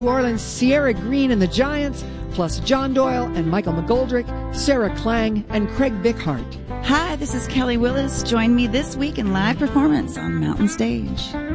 New Orleans, Sierra Green and the Giants, plus John Doyle and Michael McGoldrick, Sarah Klang, and Craig Bickhart. Hi, this is Kelly Willis. Join me this week in live performance on Mountain Stage.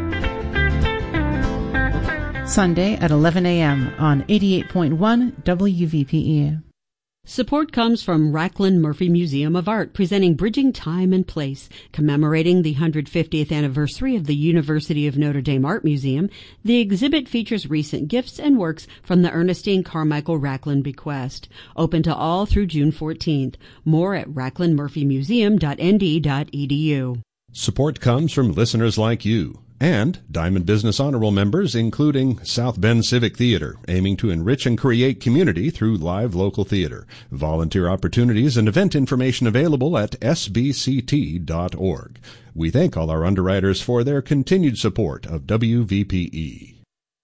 Sunday at 11 a.m. on 88.1 WVPE. Support comes from Racklin Murphy Museum of Art, presenting Bridging Time and Place. Commemorating the 150th anniversary of the University of Notre Dame Art Museum, the exhibit features recent gifts and works from the Ernestine Carmichael Racklin bequest. Open to all through June 14th. More at racklinmurphymuseum.nd.edu. Support comes from listeners like you and Diamond Business Honor Roll members, including South Bend Civic Theater, aiming to enrich and create community through live local theater. Volunteer opportunities and event information available at sbct.org. We thank all our underwriters for their continued support of WVPE.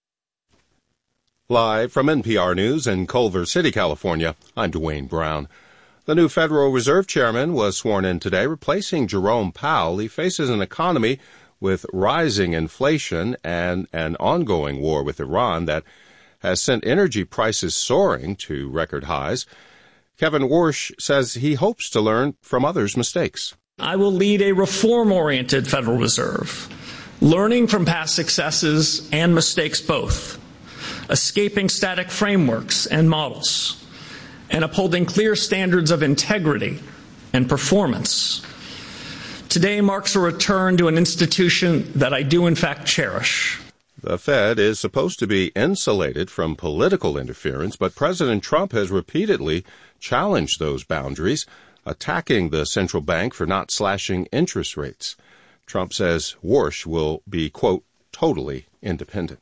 Live from NPR News in Culver City, California, I'm Dwayne Brown. The new Federal Reserve Chairman was sworn in today, replacing Jerome Powell. He faces an economy with rising inflation and an ongoing war with Iran that has sent energy prices soaring to record highs. Kevin Warsh says he hopes to learn from others' mistakes. I will lead a reform-oriented Federal Reserve, learning from past successes and mistakes both, escaping static frameworks and models, and upholding clear standards of integrity and performance. Today marks a return to an institution that I do in fact cherish. The Fed is supposed to be insulated from political interference, but President Trump has repeatedly challenged those boundaries, attacking the central bank for not slashing interest rates. Trump says Warsh will be, quote, totally independent.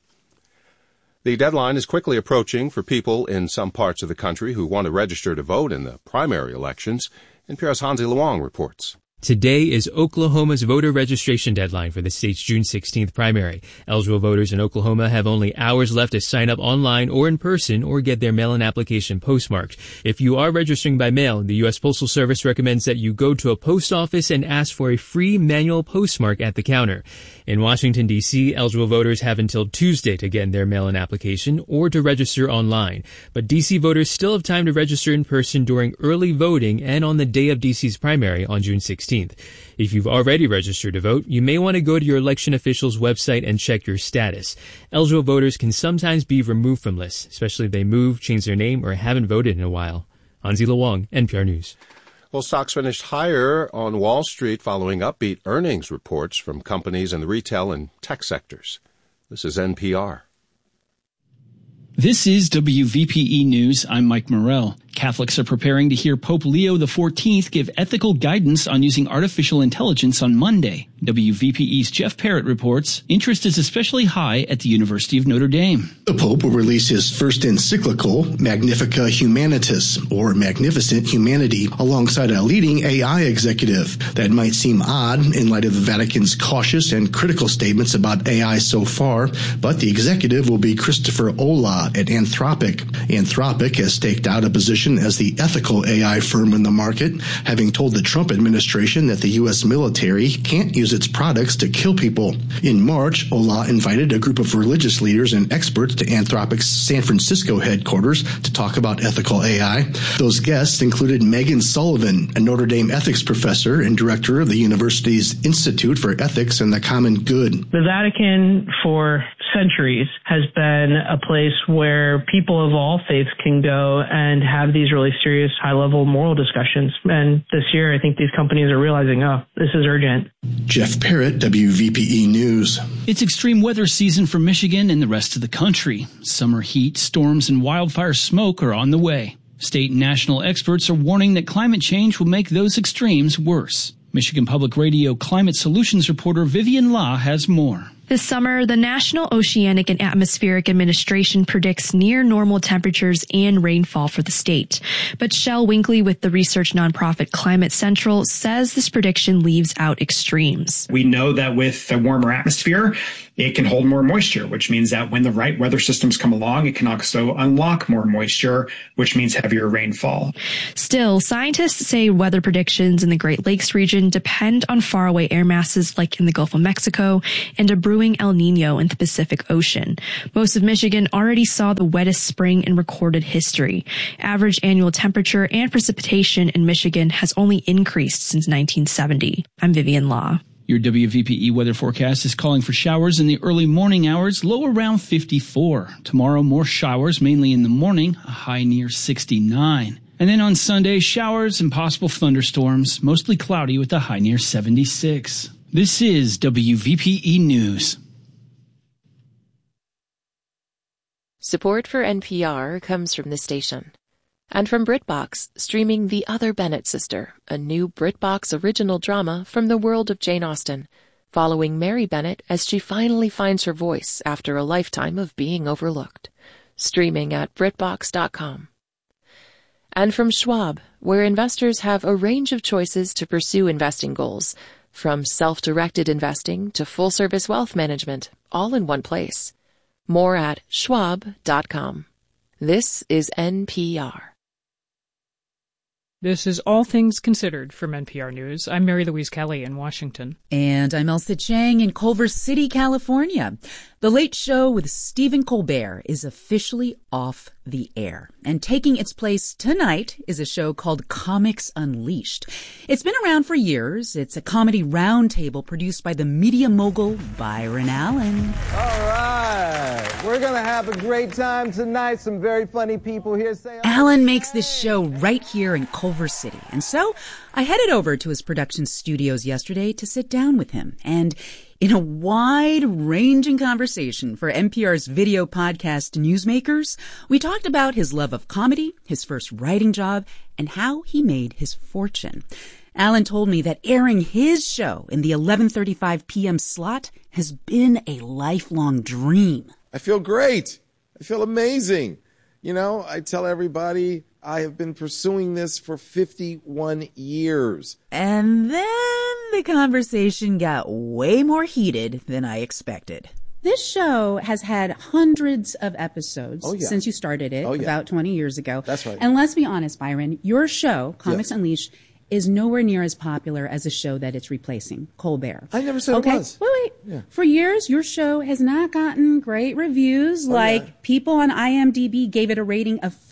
The deadline is quickly approaching for people in some parts of the country who want to register to vote in the primary elections. NPR's Hansi Luong reports. Today is Oklahoma's voter registration deadline for the state's June 16th primary. Eligible voters in Oklahoma have only hours left to sign up online or in person or get their mail-in application postmarked. If you are registering by mail, the U.S. Postal Service recommends that you go to a post office and ask for a free manual postmark at the counter. In Washington, D.C., eligible voters have until Tuesday to get their mail-in application or to register online. But D.C. voters still have time to register in person during early voting and on the day of D.C.'s primary on June 16th. If you've already registered to vote, you may want to go to your election official's website and check your status. Eligible voters can sometimes be removed from lists, especially if they move, change their name, or haven't voted in a while. Hansi Luong, NPR News. Well, stocks finished higher on Wall Street following upbeat earnings reports from companies in the retail and tech sectors. This is NPR. This is WVPE News. I'm Mike Morrell. Catholics are preparing to hear Pope Leo XIV give ethical guidance on using artificial intelligence on Monday. WVPE's Jeff Parrott reports interest is especially high at the University of Notre Dame. The Pope will release his first encyclical, Magnifica Humanitas, or Magnificent Humanity, alongside a leading AI executive. That might seem odd in light of the Vatican's cautious and critical statements about AI so far, but the executive will be Christopher Olah at Anthropic. Anthropic has staked out a position as the ethical AI firm in the market, having told the Trump administration that the U.S. military can't use its products to kill people. In March, Olah invited a group of religious leaders and experts to Anthropic's San Francisco headquarters to talk about ethical AI. Those guests included Megan Sullivan, a Notre Dame ethics professor and director of the university's Institute for Ethics and the Common Good. The Vatican, for centuries, has been a place where people of all faiths can go and have these really serious, high-level moral discussions. And this year, I think these companies are realizing, oh, this is urgent. Jeff Parrott, WVPE News. It's extreme weather season for Michigan and the rest of the country. Summer heat, storms, and wildfire smoke are on the way. State and national experts are warning that climate change will make those extremes worse. Michigan Public Radio climate solutions reporter Vivian La has more. This summer, the National Oceanic and Atmospheric Administration predicts near normal temperatures and rainfall for the state. But Shel Winkley with the research nonprofit Climate Central says this prediction leaves out extremes. We know that with a warmer atmosphere, it can hold more moisture, which means that when the right weather systems come along, it can also unlock more moisture, which means heavier rainfall. Still, scientists say weather predictions in the Great Lakes region depend on faraway air masses like in the Gulf of Mexico and a brewing El Nino in the Pacific Ocean. Most of Michigan already saw the wettest spring in recorded history. Average annual temperature and precipitation in Michigan has only increased since 1970. I'm Vivian Law. Your WVPE weather forecast is calling for showers in the early morning hours, low around 54. Tomorrow, more showers, mainly in the morning, a high near 69. And then on Sunday, showers and possible thunderstorms, mostly cloudy with a high near 76. This is WVPE News. Support for NPR comes from this station. And from BritBox, streaming The Other Bennett Sister, a new BritBox original drama from the world of Jane Austen, following Mary Bennett as she finally finds her voice after a lifetime of being overlooked. Streaming at BritBox.com. And from Schwab, where investors have a range of choices to pursue investing goals, from self-directed investing to full-service wealth management, all in one place. More at Schwab.com. This is NPR. This is All Things Considered from NPR News. I'm Mary Louise Kelly in Washington. And I'm Elsa Chang in Culver City, California. The Late Show with Stephen Colbert is officially off the air. And taking its place tonight is a show called Comics Unleashed. It's been around for years. It's a comedy roundtable produced by the media mogul Byron Allen. All right. We're going to have a great time tonight. Some very funny people here. Allen makes this show right here in Culver City. And so I headed over to his production studios yesterday to sit down with him. And in a wide-ranging conversation for NPR's video podcast Newsmakers, we talked about his love of comedy, his first writing job, and how he made his fortune. Allen told me that airing his show in the 11:35 p.m. slot has been a lifelong dream. I feel great. I feel amazing. You know, I tell everybody I have been pursuing this for 51 years. And then the conversation got way more heated than I expected. This show has had hundreds of episodes since you started it about 20 years ago. That's right. And let's be honest, Byron, your show, Comics Unleashed, is nowhere near as popular as the show that it's replacing, Colbert. I never said it was. Wait. Yeah. For years, your show has not gotten great reviews. People on IMDb gave it a rating of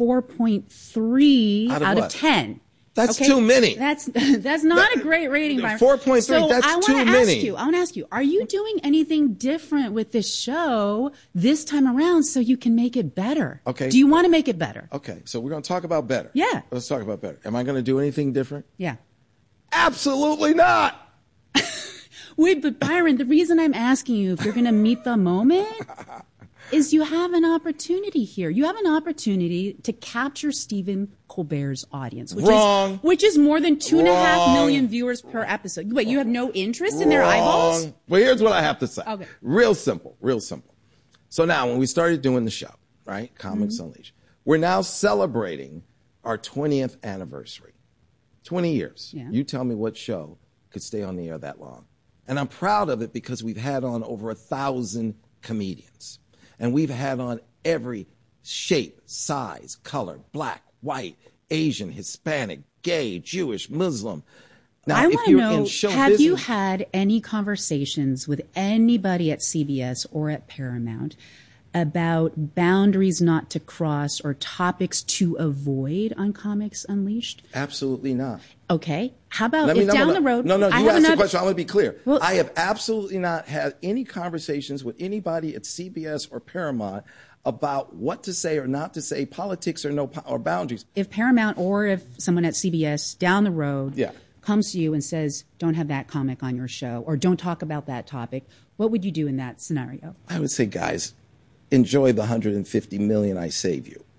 4.3 out of 10. That's too many. That's not a great rating, Byron. 4.3, so that's too many. I want to ask you, are you doing anything different with this show this time around so you can make it better? Okay. Do you want to make it better? Okay, so we're going to talk about better. Yeah. Let's talk about better. Am I going to do anything different? Yeah. Absolutely not. Wait, but Byron, the reason I'm asking you if you're going to meet the moment is you have an opportunity here. You have an opportunity to capture Stephen Colbert's audience, which is more than 2.5 million viewers per episode. Wait, you have no interest in their eyeballs? Well, here's what I have to say. Okay. Real simple. So now, when we started doing the show, right, Comics Unleashed, we're now celebrating our 20th anniversary. 20 years. Yeah. You tell me what show could stay on the air that long. And I'm proud of it because we've had on over 1,000 comedians. And we've had on every shape, size, color, black, white, Asian, Hispanic, gay, Jewish, Muslim. Now, I want to know, have you business, had any conversations with anybody at CBS or at Paramount about boundaries not to cross or topics to avoid on Comics Unleashed? Absolutely not. Okay. How about down the road? No, you asked the question. I want to be clear. Well, I have absolutely not had any conversations with anybody at CBS or Paramount about what to say or not to say, politics or boundaries. If Paramount or if someone at CBS down the road comes to you and says, don't have that comic on your show or don't talk about that topic, what would you do in that scenario? I would say, guys, enjoy the $150 million I save you.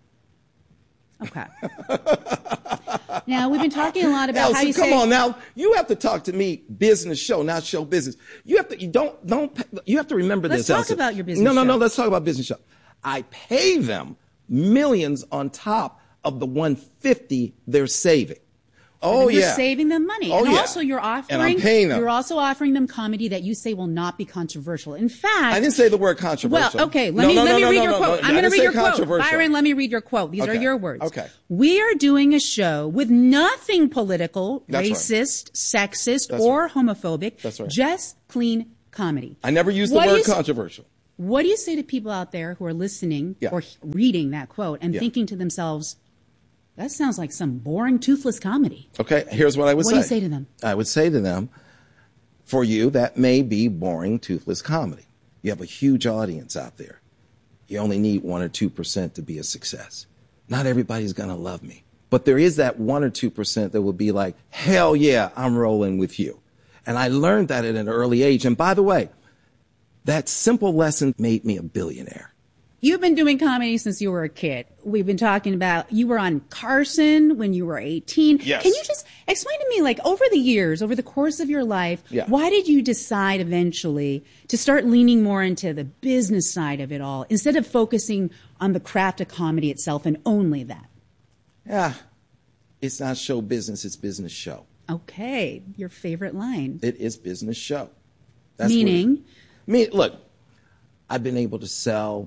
Okay. Now, we've been talking a lot about Elsa, how you come on now. You have to talk to me business show, not show business. You have to remember this, Elsa. Let's talk about your business show. No, let's talk about business show. I pay them millions on top of the $150 they're saving. Oh, You're yeah. saving them money. Oh, and yeah. also you're offering, And I'm paying them. You're also offering them comedy that you say will not be controversial. In fact, I didn't say the word controversial. Well, okay, let me read your quote. I'm going to read your quote. Byron, Byron, let me read your quote. These are Okay. your words. Okay. We are doing a show with nothing political, That's right. racist, sexist, That's or homophobic. That's right. Just clean comedy. I never used the What do word you say- controversial. What do you say to people out there who are listening Yeah. or reading that quote and Yeah. thinking to themselves, that sounds like some boring, toothless comedy? Okay, here's what I would say. What do you say to them? I would say to them, for you, that may be boring, toothless comedy. You have a huge audience out there. You only need 1 or 2% to be a success. Not everybody's going to love me. But there is that 1 or 2% that will be like, hell yeah, I'm rolling with you. And I learned that at an early age. And by the way, that simple lesson made me a billionaire. You've been doing comedy since you were a kid. We've been talking about you were on Carson when you were 18. Yes. Can you just explain to me, like, over the years, over the course of your life, Yeah. why did you decide eventually to start leaning more into the business side of it all instead of focusing on the craft of comedy itself and only that? Yeah, it's not show business, it's business show. Okay, your favorite line. It is business show. Meaning? Look, I've been able to sell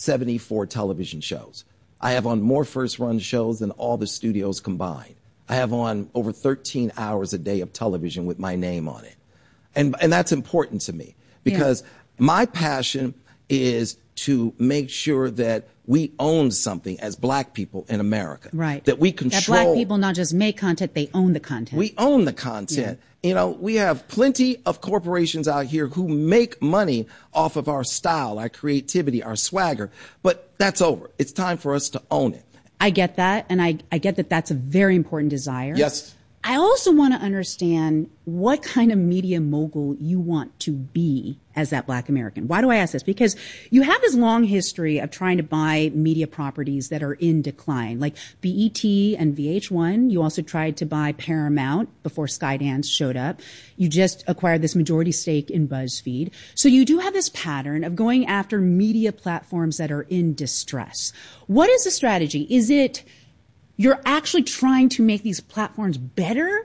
74 television shows. I have on more first-run shows than all the studios combined. I have on over 13 hours a day of television with my name on it. And that's important to me because my passion is to make sure that we own something as black people in America. Right. That we control. That black people not just make content, they own the content. We own the content. You know, we have plenty of corporations out here who make money off of our style, our creativity, our swagger. But that's over. It's time for us to own it. I get that, and I get that that's a very important desire. Yes. I also want to understand what kind of media mogul you want to be as that black American. Why do I ask this? Because you have this long history of trying to buy media properties that are in decline, like BET and VH1. You also tried to buy Paramount before Skydance showed up. You just acquired this majority stake in BuzzFeed. So you do have this pattern of going after media platforms that are in distress. What is the strategy? Is it you're actually trying to make these platforms better,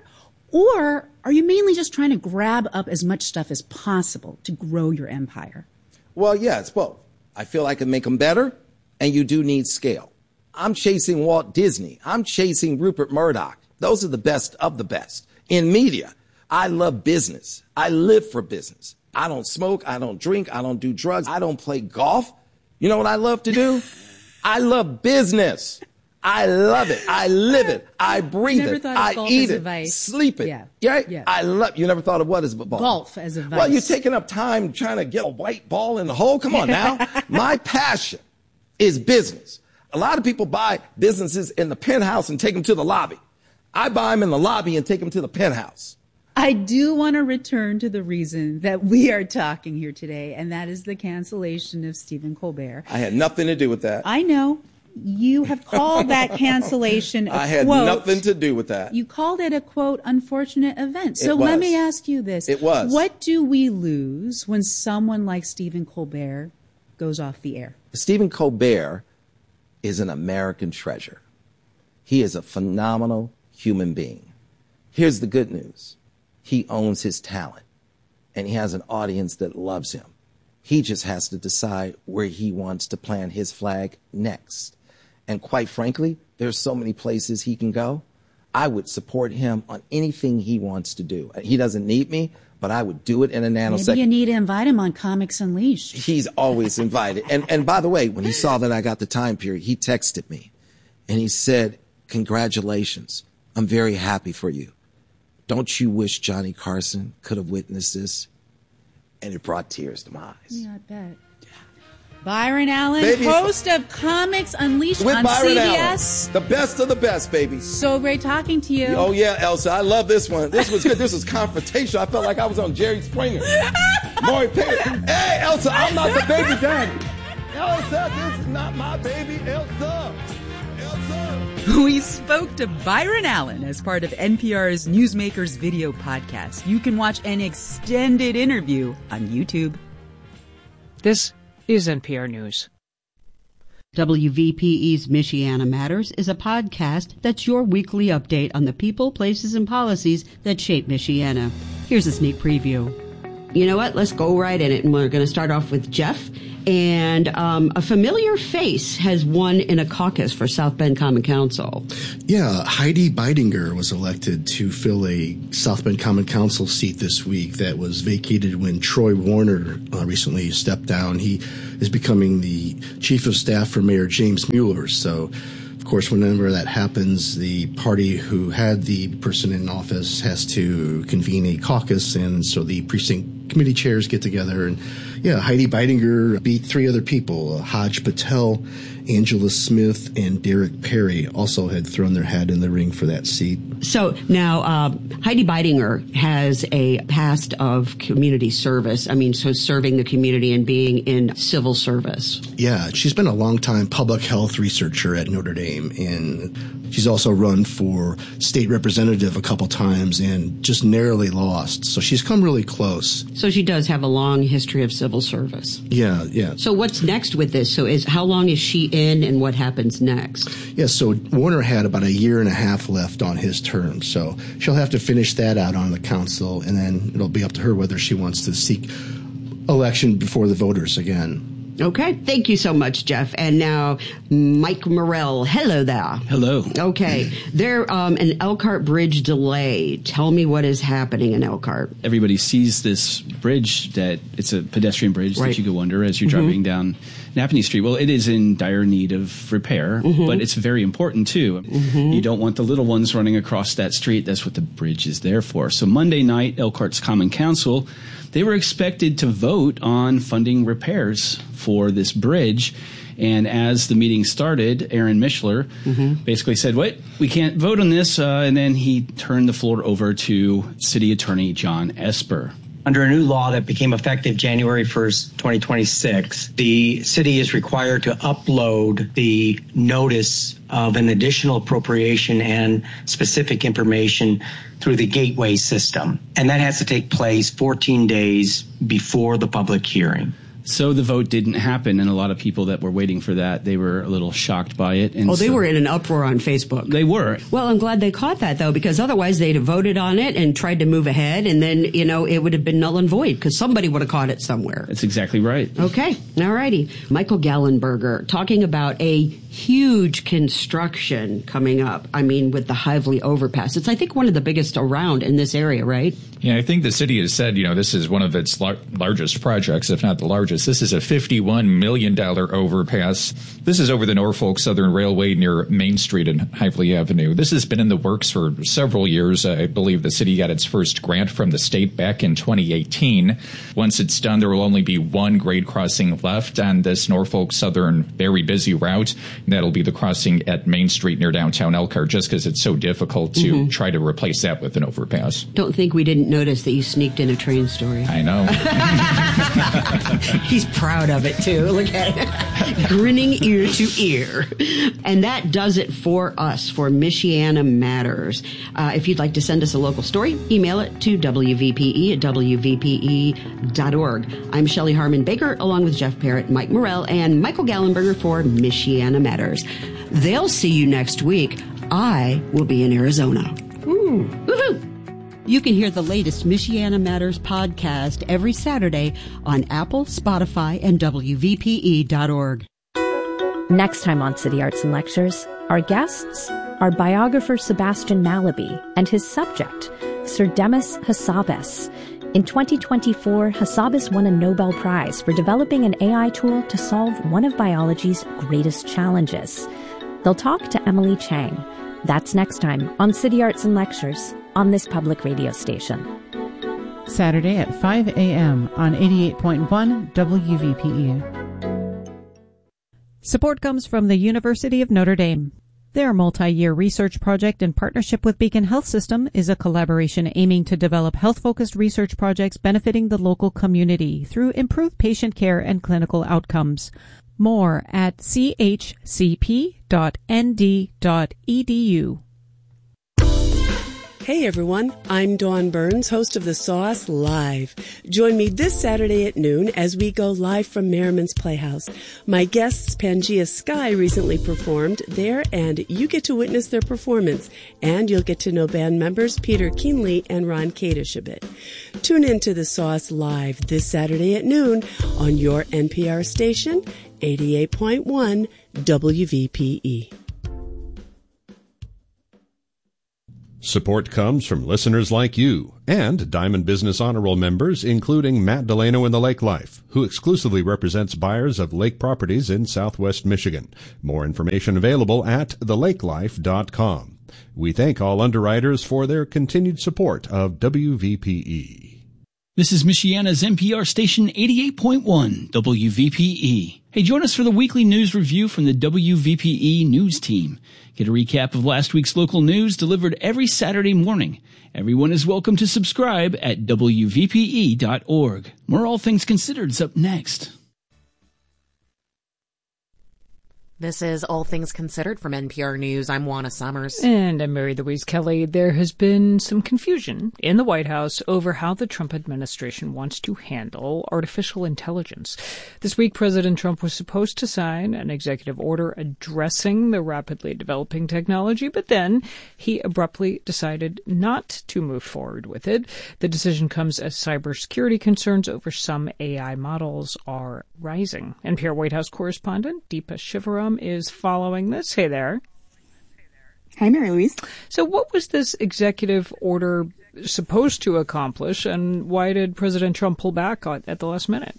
or are you mainly just trying to grab up as much stuff as possible to grow your empire? Well, yeah, it's both. I feel I can make them better, and you do need scale. I'm chasing Walt Disney. I'm chasing Rupert Murdoch. Those are the best of the best. In media, I love business. I live for business. I don't smoke. I don't drink. I don't do drugs. I don't play golf. You know what I love to do? I love business. I love it. I live it. I breathe Never it. thought of I golf eat as a it. vice. Sleep it. Yeah. I love. You never thought of what as a ball? Golf as a vice. Well, you're taking up time trying to get a white ball in the hole. Come on now. My passion is business. A lot of people buy businesses in the penthouse and take them to the lobby. I buy them in the lobby and take them to the penthouse. I do want to return to the reason that we are talking here today, and that is the cancellation of Stephen Colbert. I had nothing to do with that. I know. You have called that cancellation a I had quote. nothing to do with that. You called it a, quote, unfortunate event. So It was. let me ask you this. It was. What do we lose when someone like Stephen Colbert goes off the air? Stephen Colbert is an American treasure. He is a phenomenal human being. Here's the good news. He owns his talent, and he has an audience that loves him. He just has to decide where he wants to plant his flag next. And quite frankly, there's so many places he can go. I would support him on anything he wants to do. He doesn't need me, but I would do it in a nanosecond. Maybe you need to invite him on Comics Unleashed. He's always invited. And by the way, when he saw that I got the time period, he texted me and he said, "Congratulations. I'm very happy for you. Don't you wish Johnny Carson could have witnessed this?" And it brought tears to my eyes. Yeah, I bet. Byron Allen, Baby, host of Comics Unleashed with on Byron CBS. Allen, the best of the best, baby. So great talking to you. Oh, yeah, Elsa, I love this one. This was good. This was confrontational. I felt like I was on Jerry Springer. Maury Perry. Hey, Elsa, I'm not the baby daddy. Elsa, this is not my baby, Elsa. We spoke to Byron Allen as part of NPR's Newsmakers video podcast. You can watch an extended interview on YouTube. This is NPR News. WVPE's Michiana Matters is a podcast that's your weekly update on the people, places, and policies that shape Michiana. Here's a sneak preview. You know what? Let's go right in it. And we're going to start off with Jeff. And a familiar face has won in a caucus for South Bend Common Council. Yeah, Heidi Beidinger was elected to fill a South Bend Common Council seat this week that was vacated when Troy Warner recently stepped down. He is becoming the chief of staff for Mayor James Mueller. So, of course, whenever that happens, the party who had the person in office has to convene a caucus, and so the precinct committee chairs get together. And yeah, Heidi Beidinger beat three other people. Haj Patel, Angela Smith, and Derek Perry also had thrown their hat in the ring for that seat. So now Heidi Beidinger has a past of community service. I mean, so serving the community and being in civil service. Yeah, she's been a long-time public health researcher at Notre Dame, and she's also run for state representative a couple times and just narrowly lost. So she's come really close. So she does have a long history of civil service. Yeah, yeah. So what's next with this? So how long is she in, and what happens next? Yeah, so Warner had about a year and a half left on his term. So she'll have to finish that out on the council, and then it'll be up to her whether she wants to seek election before the voters again. Okay. Thank you so much, Jeff. And now, Mike Morell. Hello there. Hello. Okay. There, an Elkhart Bridge delay. Tell me what is happening in Elkhart. Everybody sees this bridge that it's a pedestrian bridge that you go under as you're driving down Napanee Street. Well, it is in dire need of repair, but it's very important too. You don't want the little ones running across that street. That's what the bridge is there for. So Monday night, Elkhart's Common Council, they were expected to vote on funding repairs for this bridge. And as the meeting started, Aaron Mishler basically said, wait, we can't vote on this. And then he turned the floor over to City Attorney John Esper. Under a new law that became effective January 1st, 2026, the city is required to upload the notice of an additional appropriation and specific information through the gateway system. And that has to take place 14 days before the public hearing. So the vote didn't happen, and a lot of people that were waiting for that, they were a little shocked by it. And they were in an uproar on Facebook. They were. Well, I'm glad they caught that, though, because otherwise they'd have voted on it and tried to move ahead, and then, it would have been null and void, because somebody would have caught it somewhere. That's exactly right. Okay. All righty. Michael Gallenberger, talking about a huge construction coming up. I mean, with the Hively overpass. It's, I think, one of the biggest around in this area, right? Yeah, I think the city has said, this is one of its largest projects, if not the largest. This is a $51 million overpass. This is over the Norfolk Southern Railway near Main Street and Hively Avenue. This has been in the works for several years. I believe the city got its first grant from the state back in 2018. Once it's done, there will only be one grade crossing left on this Norfolk Southern very busy route. And that'll be the crossing at Main Street near downtown Elkhart, just because it's so difficult to try to replace that with an overpass. Don't think we didn't notice that you sneaked in a train story. I know. He's proud of it, too. Look at it. Grinning ear to ear. And that does it for us, for Michiana Matters. If you'd like to send us a local story, email it to WVPE at WVPE.org. I'm Shelley Harmon Baker, along with Jeff Parrott, Mike Morell, and Michael Gallenberger for Michiana Matters. They'll see you next week. I will be in Arizona. Woohoo! You can hear the latest Michiana Matters podcast every Saturday on Apple, Spotify, and WVPE.org. Next time on City Arts and Lectures, our guests are biographer Sebastian Mallaby and his subject, Sir Demis Hassabis. In 2024, Hassabis won a Nobel Prize for developing an AI tool to solve one of biology's greatest challenges. They'll talk to Emily Chang. That's next time on City Arts and Lectures on this public radio station. Saturday at 5 a.m. on 88.1 WVPE. Support comes from the University of Notre Dame. Their multi-year research project in partnership with Beacon Health System is a collaboration aiming to develop health-focused research projects benefiting the local community through improved patient care and clinical outcomes. More at chcp.nd.edu. Hey everyone, I'm Dawn Burns, host of The Sauce Live. Join me this Saturday at noon as we go live from Merriman's Playhouse. My guests Pangea Sky recently performed there, and you get to witness their performance, and you'll get to know band members Peter Keenley and Ron Kadish a bit. Tune in to The Sauce Live this Saturday at noon on your NPR station, 88.1 WVPE. Support comes from listeners like you and Diamond Business Honor Roll members, including Matt Delano in the Lake Life, who exclusively represents buyers of lake properties in Southwest Michigan. More information available at thelakelife.com. We thank all underwriters for their continued support of WVPE. This is Michiana's NPR station 88.1 WVPE. Hey, join us for the weekly news review from the WVPE news team. Get a recap of last week's local news delivered every Saturday morning. Everyone is welcome to subscribe at WVPE.org. More All Things Considered's up next. This is All Things Considered from NPR News. I'm Juana Summers. And I'm Mary Louise Kelly. There has been some confusion in the White House over how the Trump administration wants to handle artificial intelligence. This week, President Trump was supposed to sign an executive order addressing the rapidly developing technology, but then he abruptly decided not to move forward with it. The decision comes as cybersecurity concerns over some AI models are rising. NPR White House correspondent Deepa Shivaram is following this. Hey there. Hi, Mary Louise. So what was this executive order supposed to accomplish, and why did President Trump pull back at the last minute?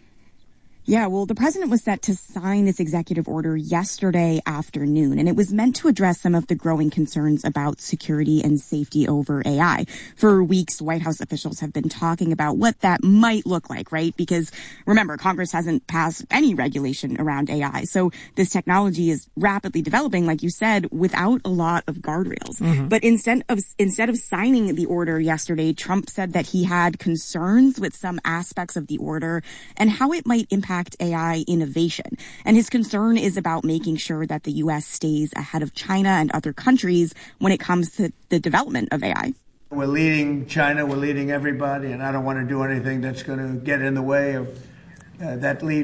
Yeah, well, the president was set to sign this executive order yesterday afternoon, and it was meant to address some of the growing concerns about security and safety over AI. For weeks, White House officials have been talking about what that might look like, right? Because remember, Congress hasn't passed any regulation around AI. So this technology is rapidly developing, like you said, without a lot of guardrails. Mm-hmm. But instead of signing the order yesterday, Trump said that he had concerns with some aspects of the order and how it might impact AI innovation. And his concern is about making sure that the U.S. stays ahead of China and other countries when it comes to the development of AI. We're leading China, we're leading everybody, and I don't want to do anything that's going to get in the way of that lead.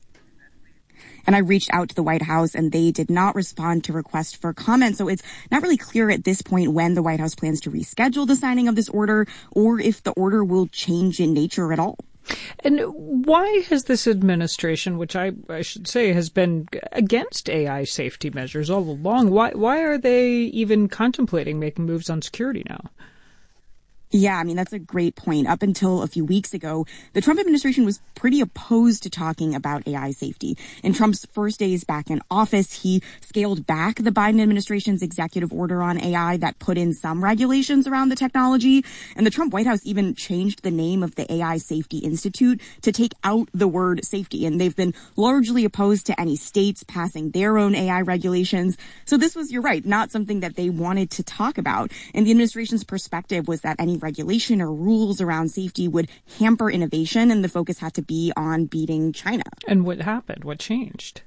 And I reached out to the White House, and they did not respond to requests for comment. So it's not really clear at this point when the White House plans to reschedule the signing of this order, or if the order will change in nature at all. And why has this administration, which I should say has been against AI safety measures all along, why are they even contemplating making moves on security now? Yeah, I mean, that's a great point. Up until a few weeks ago, the Trump administration was pretty opposed to talking about AI safety. In Trump's first days back in office, he scaled back the Biden administration's executive order on AI that put in some regulations around the technology. And the Trump White House even changed the name of the AI Safety Institute to take out the word safety. And they've been largely opposed to any states passing their own AI regulations. So this was, you're right, not something that they wanted to talk about. And the administration's perspective was that any regulation or rules around safety would hamper innovation, and the focus had to be on beating China. And what happened? What changed?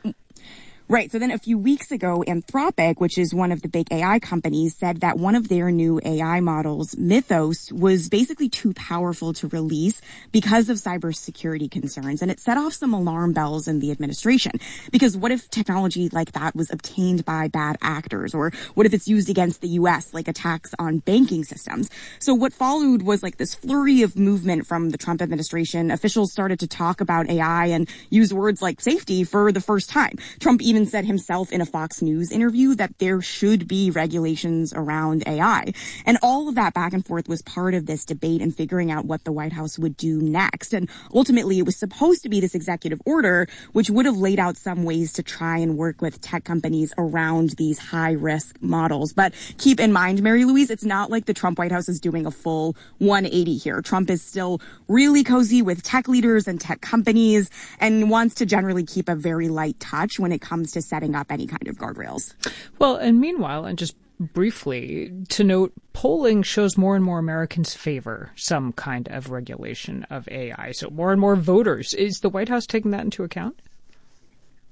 Right. So then a few weeks ago, Anthropic, which is one of the big AI companies, said that one of their new AI models, Mythos, was basically too powerful to release because of cybersecurity concerns. And it set off some alarm bells in the administration. Because what if technology like that was obtained by bad actors? Or what if it's used against the U.S., like attacks on banking systems? So what followed was like this flurry of movement from the Trump administration. Officials started to talk about AI and use words like safety for the first time. Trump even said himself in a Fox News interview that there should be regulations around AI. And all of that back and forth was part of this debate and figuring out what the White House would do next. And ultimately, it was supposed to be this executive order, which would have laid out some ways to try and work with tech companies around these high-risk models. But keep in mind, Mary Louise, it's not like the Trump White House is doing a full 180 here. Trump is still really cozy with tech leaders and tech companies and wants to generally keep a very light touch when it comes to setting up any kind of guardrails. Well, and meanwhile, and just briefly to note, polling shows more and more Americans favor some kind of regulation of AI. So more and more voters. Is the White House taking that into account?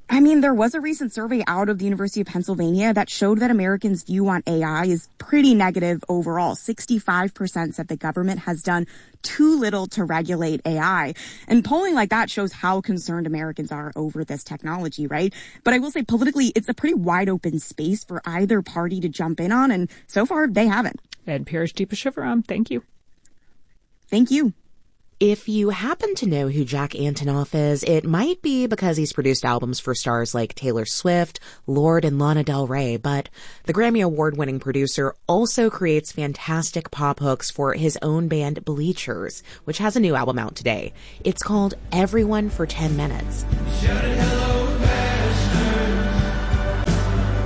I mean, there was a recent survey out of the University of Pennsylvania that showed that Americans' view on AI is pretty negative overall. 65% said the government has done too little to regulate AI. And polling like that shows how concerned Americans are over this technology, right? But I will say politically, it's a pretty wide open space for either party to jump in on, and so far they haven't. NPR's Deepa Shivaram, thank you. Thank you. If you happen to know who Jack Antonoff is, it might be because he's produced albums for stars like Taylor Swift, Lorde, and Lana Del Rey, but the Grammy Award-winning producer also creates fantastic pop hooks for his own band Bleachers, which has a new album out today. It's called Everyone for 10 Minutes. Shouting hello, bastards,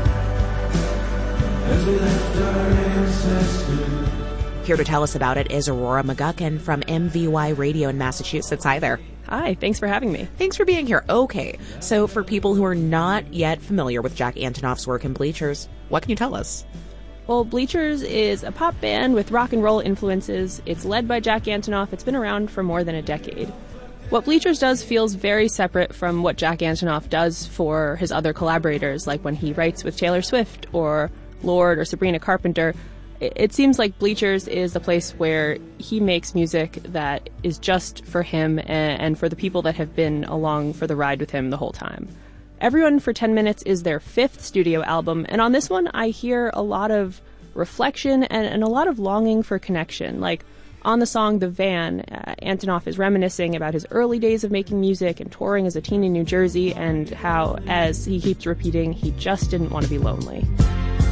as we left our ancestors. Here to tell us about it is Aurora McGuckin from MVY Radio in Massachusetts. Hi there. Hi, thanks for having me. Thanks for being here. Okay, so for people who are not yet familiar with Jack Antonoff's work in Bleachers, what can you tell us? Well, Bleachers is a pop band with rock and roll influences. It's led by Jack Antonoff. It's been around for more than a decade. What Bleachers does feels very separate from what Jack Antonoff does for his other collaborators, like when he writes with Taylor Swift or Lorde or Sabrina Carpenter. It seems like Bleachers is the place where he makes music that is just for him and for the people that have been along for the ride with him the whole time. Everyone for 10 Minutes is their 5th studio album, and on this one I hear a lot of reflection and a lot of longing for connection. Like on the song The Van, Antonoff is reminiscing about his early days of making music and touring as a teen in New Jersey, and how, as he keeps repeating, he just didn't want to be lonely.